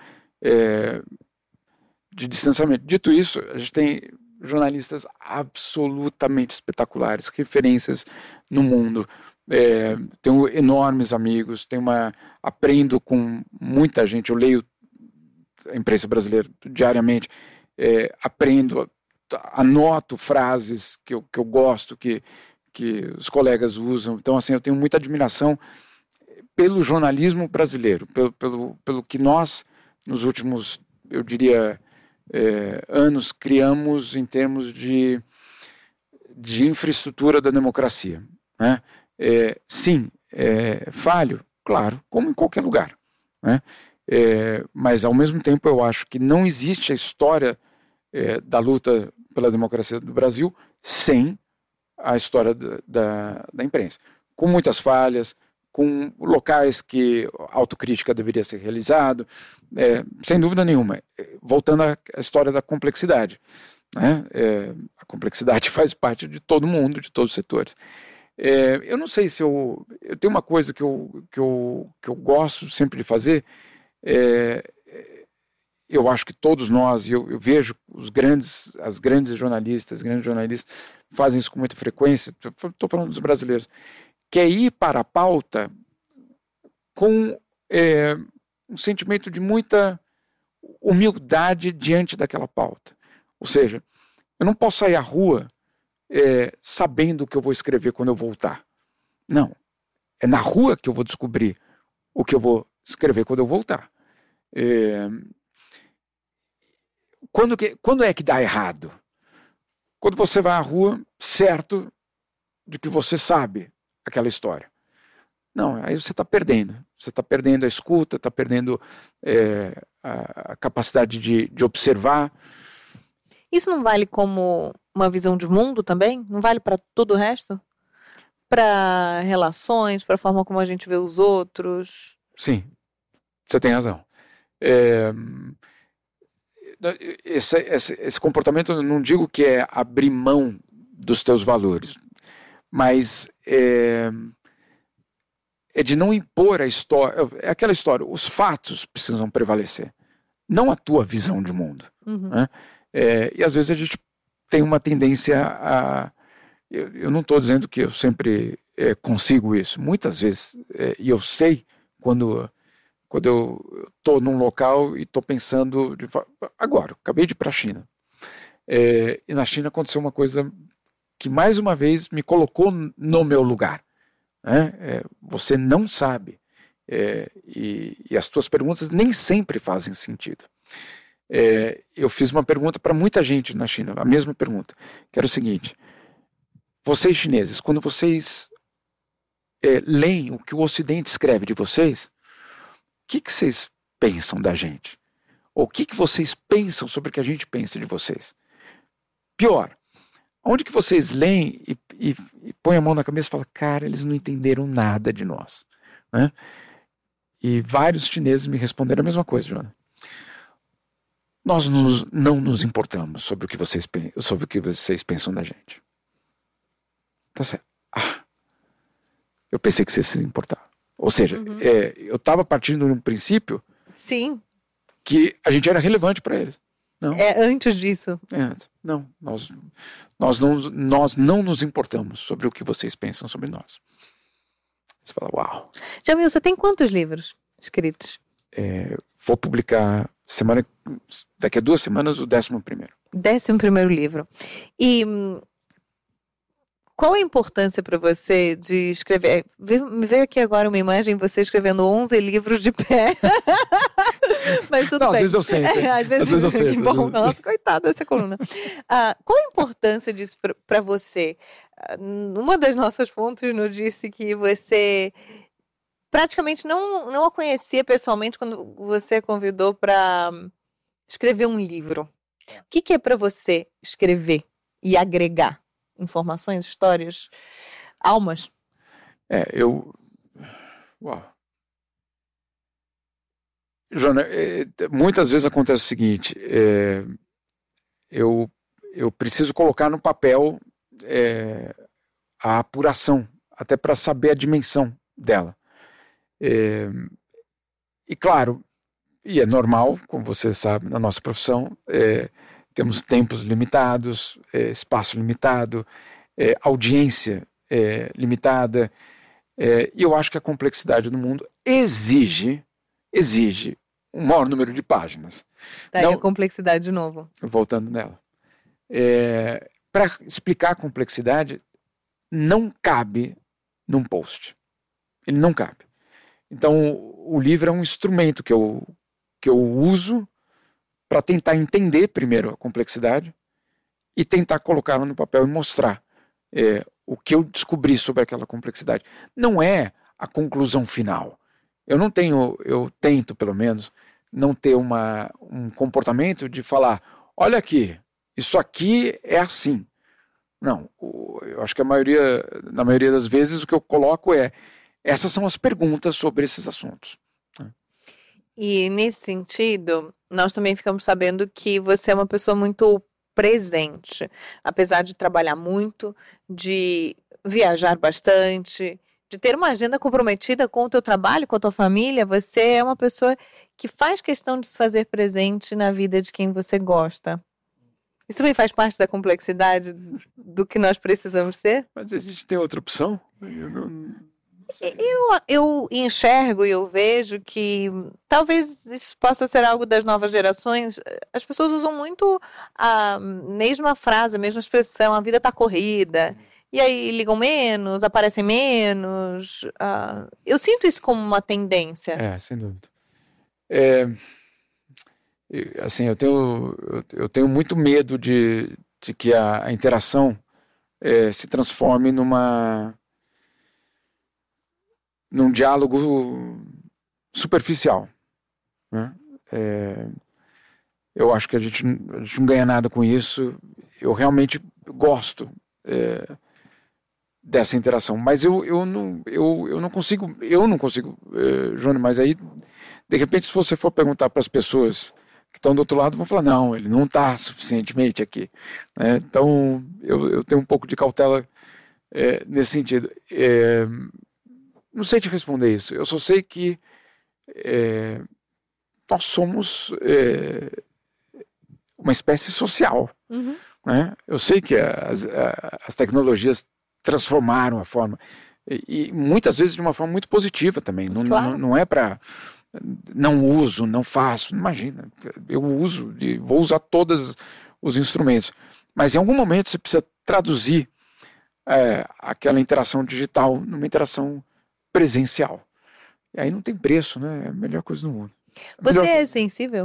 de distanciamento. Dito isso, a gente tem jornalistas absolutamente espetaculares, referências no mundo. Tenho enormes amigos, aprendo com muita gente. Eu leio a imprensa brasileira diariamente, aprendo, anoto frases que eu gosto, que os colegas usam. Então, assim, eu tenho muita admiração pelo jornalismo brasileiro, pelo que nós, nos últimos, eu diria, anos, criamos em termos de infraestrutura da democracia. Né? Sim, falho, claro, como em qualquer lugar. Né? Mas, ao mesmo tempo, eu acho que não existe a história da luta pela democracia do Brasil sem a história da imprensa. Com muitas falhas, com locais que a autocrítica deveria ser realizado, sem dúvida nenhuma. Voltando à história da complexidade. Né? A complexidade faz parte de todo mundo, de todos os setores. Eu não sei se eu tenho uma coisa que eu gosto sempre de fazer. Eu acho que todos nós, e eu vejo as grandes jornalistas fazem isso com muita frequência. Estou falando dos brasileiros. Que é ir para a pauta com um sentimento de muita humildade diante daquela pauta. Ou seja, eu não posso sair à rua sabendo o que eu vou escrever quando eu voltar. Não. É na rua que eu vou descobrir o que eu vou escrever quando eu voltar. Quando é que dá errado? Quando você vai à rua certo de que você sabe aquela história. Não, aí você está perdendo. Você está perdendo a escuta, está perdendo a capacidade de observar. Isso não vale como uma visão de mundo também? Não vale para todo o resto? Para relações, para a forma como a gente vê os outros? Sim, você tem razão. Esse comportamento, eu não digo que é abrir mão dos teus valores, mas é de não impor a história. É aquela história, os fatos precisam prevalecer, não a tua visão de mundo. Né? E às vezes a gente tem uma tendência a... Eu não estou dizendo que eu sempre consigo isso, muitas vezes, e eu sei quando eu estou num local e estou pensando... Agora, eu acabei de ir para a China. E na China aconteceu uma coisa que mais uma vez me colocou no meu lugar. Né? Você não sabe. E as tuas perguntas nem sempre fazem sentido. Eu fiz uma pergunta para muita gente na China, a mesma pergunta, que era o seguinte: vocês chineses, quando vocês leem o que o Ocidente escreve de vocês, o que vocês pensam da gente? Ou o que vocês pensam sobre o que a gente pensa de vocês? Pior, onde que vocês leem e põem a mão na cabeça e falam, cara, eles não entenderam nada de nós. Né? E vários chineses me responderam a mesma coisa, Joana. Nós não nos importamos sobre o que vocês pensam da gente. Tá certo. Eu pensei que vocês se importavam. Ou seja, eu estava partindo de um princípio Sim. que a gente era relevante para eles. Não. Antes disso. Não, nós não nos importamos sobre o que vocês pensam sobre nós. Você fala, uau. Jamil, você tem quantos livros escritos? Vou publicar daqui a 2 semanas, o 11º. 11º livro. E qual a importância para você de escrever? Me veio aqui agora uma imagem, você escrevendo 11 livros de pé. Mas tudo bem. Às vezes eu sento. Às vezes eu sento. Bom, nossa, coitada dessa coluna. Qual a importância disso para você? Uma das nossas fontes nos disse que você praticamente não a conhecia pessoalmente quando você a convidou para escrever um livro. O que é para você escrever e agregar? Informações, histórias, almas? Uau. Joana, muitas vezes acontece o seguinte, eu preciso colocar no papel a apuração, até para saber a dimensão dela. E claro, e é normal, como você sabe, na nossa profissão, temos tempos limitados, espaço limitado, audiência limitada, e eu acho que a complexidade do mundo exige um maior número de páginas. Daí a complexidade de novo. Voltando nela. Para explicar a complexidade, não cabe num post. Ele não cabe. Então, o livro é um instrumento que eu uso para tentar entender primeiro a complexidade e tentar colocá-la no papel e mostrar o que eu descobri sobre aquela complexidade. Não é a conclusão final. Eu tento, pelo menos, não ter um comportamento de falar, olha aqui, isso aqui é assim. Não, eu acho que na maioria das vezes o que eu coloco essas são as perguntas sobre esses assuntos. E nesse sentido, nós também ficamos sabendo que você é uma pessoa muito presente, apesar de trabalhar muito, de viajar bastante, de ter uma agenda comprometida com o teu trabalho, com a tua família. Você é uma pessoa que faz questão de se fazer presente na vida de quem você gosta. Isso também faz parte da complexidade do que nós precisamos ser? Mas a gente tem outra opção? Eu enxergo e eu vejo que talvez isso possa ser algo das novas gerações. As pessoas usam muito a mesma frase, a mesma expressão, a vida está corrida. E aí ligam menos, aparecem menos. Eu sinto isso como uma tendência. Sem dúvida. Assim, eu tenho muito medo de que a interação se transforme num diálogo superficial, né? Eu acho que a gente não ganha nada com isso. Eu realmente gosto dessa interação, mas eu não consigo, Joana, mas aí, de repente, se você for perguntar para as pessoas que estão do outro lado, vão falar, não, ele não está suficientemente aqui, né? Então, eu tenho um pouco de cautela nesse sentido. Não sei te responder isso. Eu só sei que nós somos uma espécie social. Uhum. Né? Eu sei que as tecnologias transformaram a forma, e muitas vezes de uma forma muito positiva também. Claro. Não é para não uso, não faço. Imagina, eu uso e vou usar todos os instrumentos. Mas em algum momento você precisa traduzir aquela interação digital numa interação presencial. E aí não tem preço, né? É a melhor coisa do mundo. Você é sensível?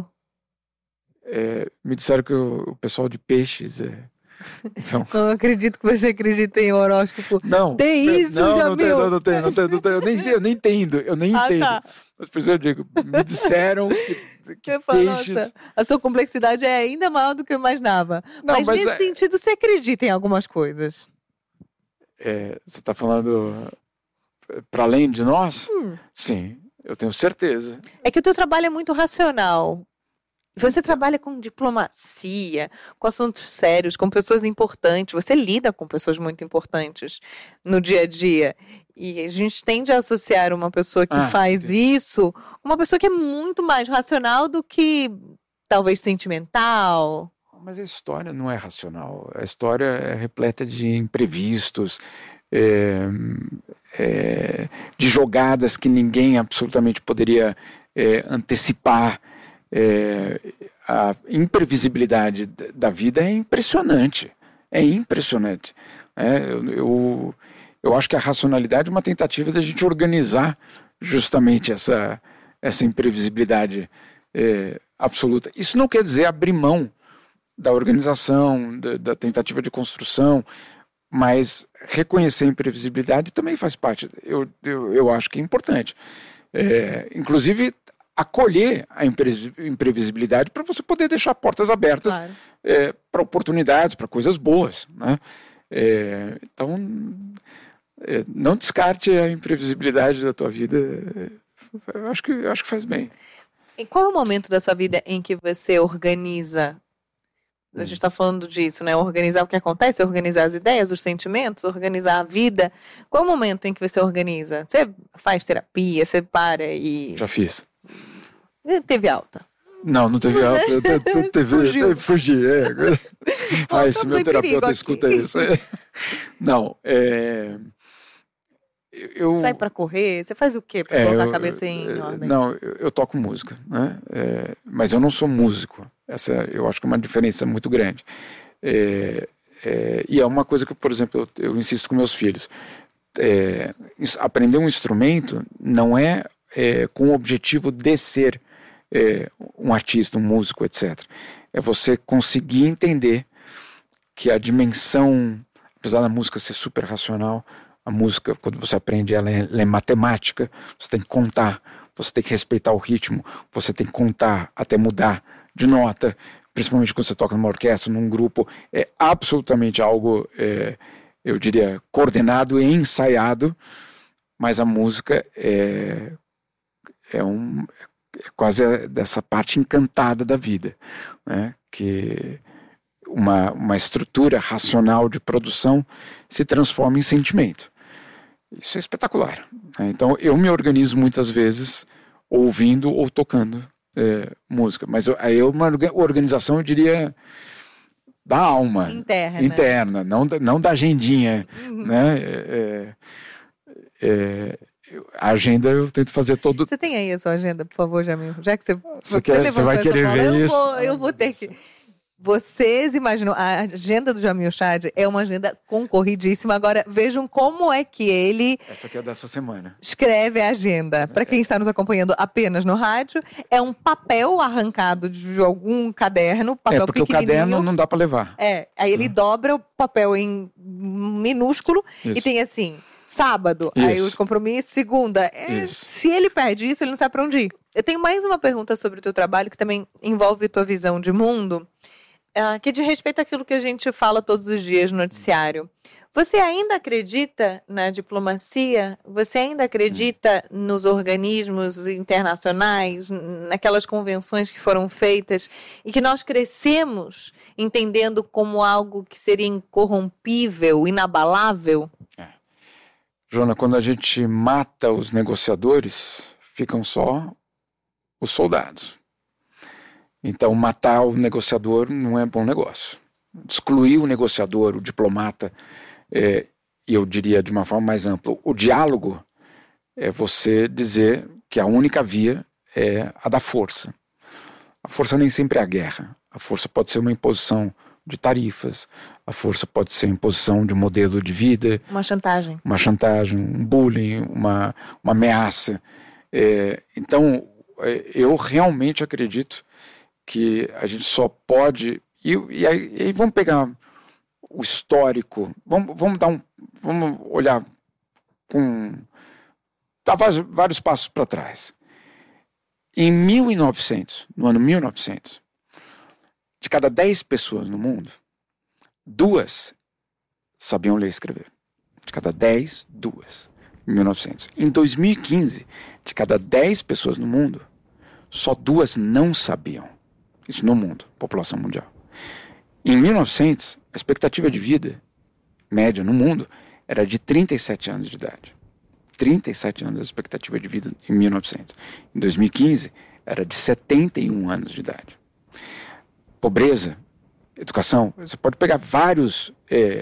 Me disseram que o pessoal de peixes então... Não acredito que você acredita em horóscopo. Não. Tem isso, não tem. Eu nem entendo. Tá. Mas por isso eu digo, me disseram que peixes... Nossa, a sua complexidade é ainda maior do que eu imaginava. Mas nesse sentido, você acredita em algumas coisas? Você está falando para além de nós? Sim, eu tenho certeza. É que o teu trabalho é muito racional. Você trabalha com diplomacia, com assuntos sérios, com pessoas importantes. Você lida com pessoas muito importantes no dia a dia. E a gente tende a associar uma pessoa que faz isso com uma pessoa que é muito mais racional do que talvez sentimental. Mas a história não é racional. A história é repleta de imprevistos, de jogadas que ninguém absolutamente poderia antecipar. A imprevisibilidade da vida é impressionante. É impressionante. Eu acho que a racionalidade é uma tentativa da gente organizar justamente essa imprevisibilidade absoluta. Isso não quer dizer abrir mão da organização, da tentativa de construção, mas reconhecer a imprevisibilidade também faz parte. Eu acho que é importante. Inclusive, acolher a imprevisibilidade para você poder deixar portas abertas, claro, para oportunidades, para coisas boas, né? Então, não descarte a imprevisibilidade da tua vida. Eu acho que faz bem. E qual é o momento da sua vida em que você organiza? A gente está falando disso, né? Organizar o que acontece, organizar as ideias, os sentimentos, organizar a vida. Qual é o momento em que você organiza? Você faz terapia, você para e... Já fiz. Teve alta? Não teve alta. Fugi. Se meu terapeuta escuta isso. Não, Sai para correr? Você faz o quê para colocar a cabeça em ordem? Não, eu toco música, né? Mas eu não sou músico. Essa eu acho que é uma diferença muito grande. E é uma coisa que, por exemplo, eu insisto com meus filhos. Aprender um instrumento não é com o objetivo de ser um artista, um músico, etc. É você conseguir entender que a dimensão, apesar da música ser super racional, a música, quando você aprende, ela é matemática. Você tem que contar, você tem que respeitar o ritmo, você tem que contar até mudar de nota, principalmente quando você toca numa orquestra, num grupo. É absolutamente algo, eu diria, coordenado e ensaiado, mas a música é quase dessa parte encantada da vida, né? Que uma estrutura racional de produção se transforma em sentimento. Isso é espetacular, né? Então eu me organizo muitas vezes ouvindo ou tocando música, mas aí é uma organização, eu diria, da alma interna, não da agendinha, né? A agenda eu tento fazer todo... Você tem aí a sua agenda, por favor, Jamil? Já que você vai querer ver isso? Eu vou ter que... Vocês imaginam, a agenda do Jamil Chad é uma agenda concorridíssima. Agora, vejam como é que ele... Essa aqui é dessa semana. Escreve a agenda. Para quem está nos acompanhando apenas no rádio, é um papel arrancado de algum caderno, papel porque pequenininho. O caderno não dá para levar. Aí ele dobra o papel em minúsculo. Isso. E tem assim, sábado, isso. Aí os compromissos, segunda. Se ele perde isso, ele não sabe para onde ir. Eu tenho mais uma pergunta sobre o teu trabalho, que também envolve tua visão de mundo, que diz respeito àquilo que a gente fala todos os dias no noticiário. Você ainda acredita na diplomacia? Você ainda acredita nos organismos internacionais, naquelas convenções que foram feitas e que nós crescemos entendendo como algo que seria incorrompível, inabalável? Joana, quando a gente mata os negociadores, ficam só os soldados. Então, matar o negociador não é bom negócio. Excluir o negociador, o diplomata, e eu diria de uma forma mais ampla, o diálogo é você dizer que a única via é a da força. A força nem sempre é a guerra. A força pode ser uma imposição de tarifas, a força pode ser a imposição de um modelo de vida. Uma chantagem. Um bullying, uma ameaça. Então, eu realmente acredito que a gente só pode... E aí vamos pegar o histórico, vamos olhar dar vários passos para trás. Em 1900, no ano 1900, de cada 10 pessoas no mundo, 2 sabiam ler e escrever. De cada 10, 2. Em 1900. Em 2015, de cada 10 pessoas no mundo, só 2 não sabiam. Isso no mundo, população mundial. Em 1900, a expectativa de vida média no mundo era de 37 anos de idade. 37 anos a expectativa de vida em 1900. Em 2015, era de 71 anos de idade. Pobreza, educação, você pode pegar vários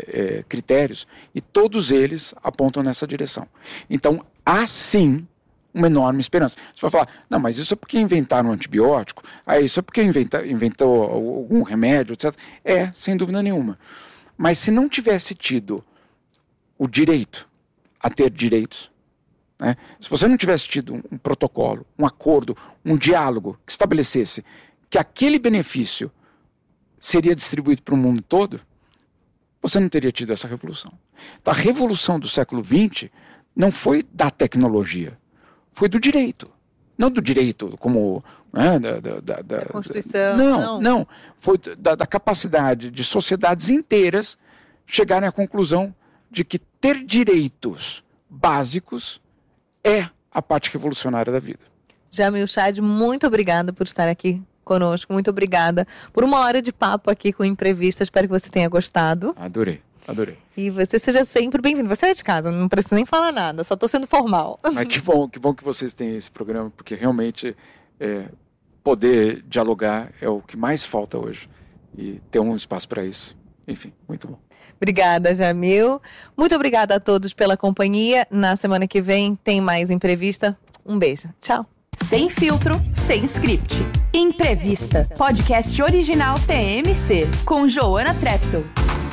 critérios e todos eles apontam nessa direção. Então, há sim uma enorme esperança. Você vai falar, não, mas isso é porque inventaram um antibiótico, isso é porque inventou algum remédio, etc. Sem dúvida nenhuma. Mas se não tivesse tido o direito a ter direitos, né? Se você não tivesse tido um protocolo, um acordo, um diálogo que estabelecesse que aquele benefício seria distribuído para o mundo todo, você não teria tido essa revolução. Então, a revolução do século XX não foi da tecnologia, foi do direito. Não do direito como... Né, da Constituição. Não. Foi da capacidade de sociedades inteiras chegarem à conclusão de que ter direitos básicos é a parte revolucionária da vida. Jamil Chad, muito obrigada por estar aqui conosco. Muito obrigada por uma hora de papo aqui com o Imprevista. Espero que você tenha gostado. Adorei. E você seja sempre bem-vindo. Você é de casa, não precisa nem falar nada, só estou sendo formal. Mas que bom que vocês têm esse programa, porque realmente poder dialogar é o que mais falta hoje. E ter um espaço para isso. Enfim, muito bom. Obrigada, Jamil. Muito obrigada a todos pela companhia. Na semana que vem tem mais Imprevista. Um beijo. Tchau. Sem filtro, sem script. Imprevista. Podcast original TMC. Com Joana Treptow.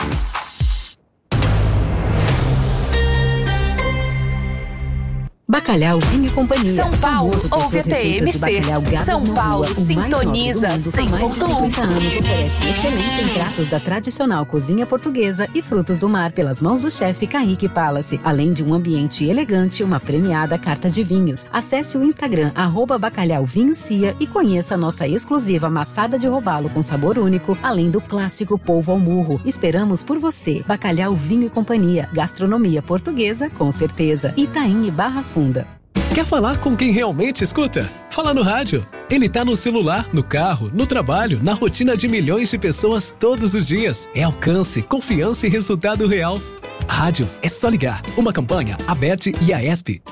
Bacalhau Vinho e Companhia. São Paulo ouve a TMC. São Paulo sintoniza 100.1. Há mais de 50 anos oferece excelência em pratos da tradicional cozinha portuguesa e frutos do mar pelas mãos do chefe Kaique Palace. Além de um ambiente elegante e uma premiada carta de vinhos. Acesse o Instagram @bacalhauvinhocia e conheça a nossa exclusiva maçada de robalo com sabor único, além do clássico polvo ao murro. Esperamos por você. Bacalhau Vinho e Companhia. Gastronomia portuguesa com certeza. Itaim e Barra Funda. Quer falar com quem realmente escuta? Fala no rádio. Ele tá no celular, no carro, no trabalho, na rotina de milhões de pessoas todos os dias. É alcance, confiança e resultado real. Rádio é só ligar. Uma campanha, ABERT e AESP.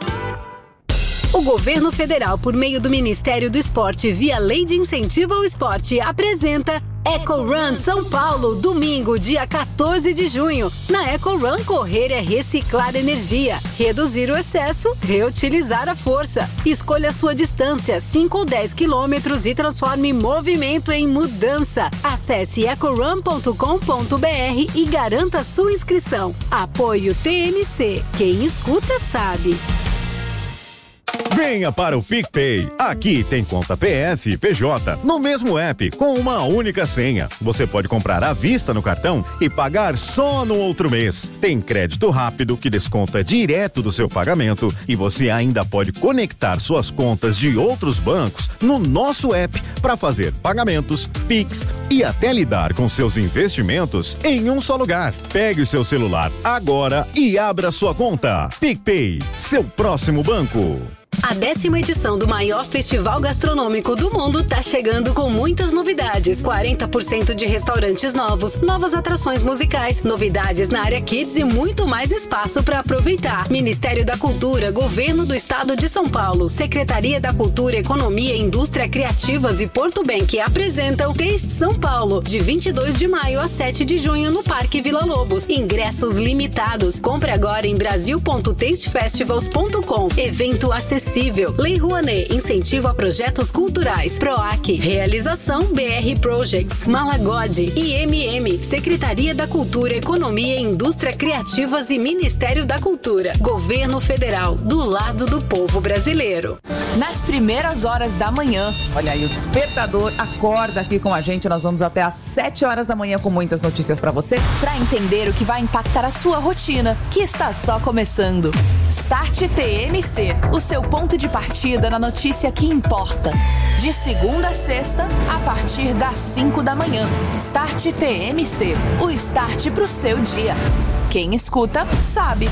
O Governo Federal, por meio do Ministério do Esporte, via Lei de Incentivo ao Esporte, apresenta EcoRun São Paulo, domingo, dia 14 de junho. Na EcoRun, correr é reciclar energia, reduzir o excesso, reutilizar a força. Escolha a sua distância, 5 ou 10 quilômetros e transforme movimento em mudança. Acesse ecorun.com.br e garanta sua inscrição. Apoio TMC. Quem escuta sabe. Venha para o PicPay. Aqui tem conta PF e PJ no mesmo app, com uma única senha. Você pode comprar à vista no cartão e pagar só no outro mês. Tem crédito rápido que desconta direto do seu pagamento e você ainda pode conectar suas contas de outros bancos no nosso app para fazer pagamentos, Pix e até lidar com seus investimentos em um só lugar. Pegue o seu celular agora e abra sua conta. PicPay, seu próximo banco. A 10ª edição do maior festival gastronômico do mundo tá chegando com muitas novidades. 40% de restaurantes novos, novas atrações musicais, novidades na área Kids e muito mais espaço para aproveitar. Ministério da Cultura, Governo do Estado de São Paulo, Secretaria da Cultura, Economia, Indústria Criativas e Porto Bank apresentam Taste São Paulo, de 22 de maio a 7 de junho no Parque Vila Lobos. Ingressos limitados. Compre agora em brasil.tastefestivals.com. Evento acessível. Lei Rouanet, incentivo a projetos culturais. PROAC, realização BR Projects, Malagode, IMM, Secretaria da Cultura, Economia e Indústria Criativas e Ministério da Cultura. Governo Federal, do lado do povo brasileiro. Nas primeiras horas da manhã. Olha aí, o Despertador acorda aqui com a gente. Nós vamos até às 7 horas da manhã com muitas notícias pra você. Pra entender o que vai impactar a sua rotina, que está só começando. Start TMC, o seu ponto de partida na notícia que importa. De segunda a sexta, a partir das 5 da manhã. Start TMC, o start pro seu dia. Quem escuta, sabe.